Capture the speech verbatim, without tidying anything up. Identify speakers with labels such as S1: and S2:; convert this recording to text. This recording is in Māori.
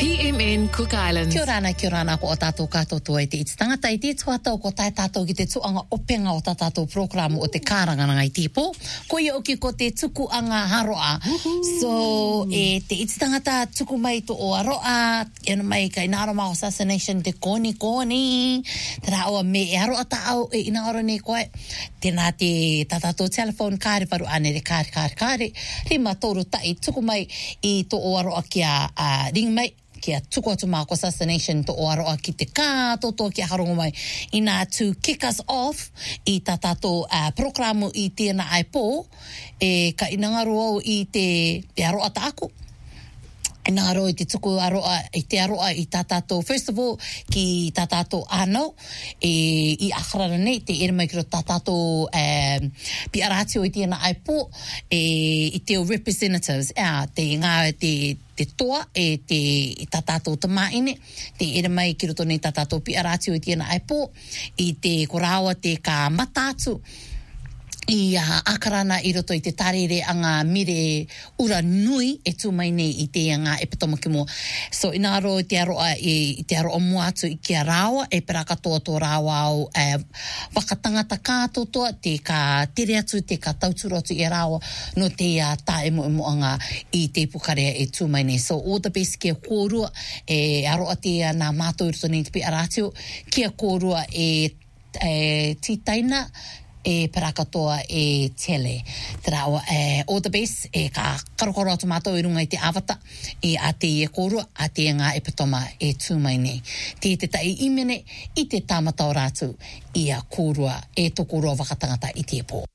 S1: P M N Cook Islands.
S2: Kia ora ana, kia ora ana ko o tātou katoa tua i te iti tangata i te tuatau ko tai tātou ki te tuanga openga o tā tātou programu o te kāranganga i Tipo. Ko ia oki ko te tuku anga haroa. So, e te iti tangata tuku mai to o aroa, ena mai ka inaro mao assassination te koni koni. Tera oa me e aroa ta au e ina ora ne koe. Tēnā te tā tātou telephone kāre paru ane re kāre kāre kāre. Rima tōru tai tuku mai i to o aroa kia uh, ring mai. Kia tuku atu mā ko assassination to o aroa ki te kātoto ki a harongo mai ina to kick us off i tā tātou uh, programu i tēnā ai pō e ka inangaro au i te e aroa ta aku. Nā aro i te tuku aroa, i te aroa i tā tātou, first of all, ki tā tātou anau, e, i akharara nei, te ere mai kiro tā tātou um, pi aratio i tēnā ai pō, e, i te representatives, e, te ngā, te, te toa, e te i tā tātou tamaine, te ere mai kiro tōne tā tātou pi aratio i tēnā ai pō, i te koraua te ka matātu, i uh, akarana i roto i te tarere anga mire ura nui e tū mai nei i te anga e pitomakimo. So ina aro i te aroa i, i te aroa mua atu i kia rāua e pera katoa tō rāua au e, wakatangata kātotoa te ka tere atu te ka tauturu atu i rāua no te uh, tā emo emo anga i te pukarea e tū mai nei. So all the best kia kōrua e aroa te uh, nā mātou i roto nei te pi aratio kia kōrua e, e titaina e parakatoa e tele. Tera awa, e, all the best, e ka karokoro atu mātou i runga i te awata, e a te e kōrua, a te ngā e patoma e tūmai nei. Te te tai imene, i te tāmata o rātu, i a kōrua, e tō kōrua wakatangata i te pō.